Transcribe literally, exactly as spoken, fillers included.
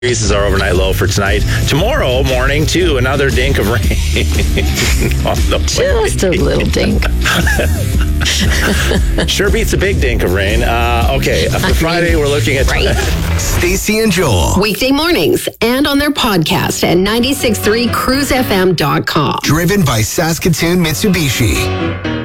This is our overnight low for tonight. Tomorrow morning, too, another dink of rain. On the Just a little dink. Sure beats a big dink of rain. Uh, okay, uh, for Friday, we're looking at... Right. Stacey and Joel. Weekday mornings and on their podcast at nine six three cruise f m dot com. Driven by Saskatoon Mitsubishi.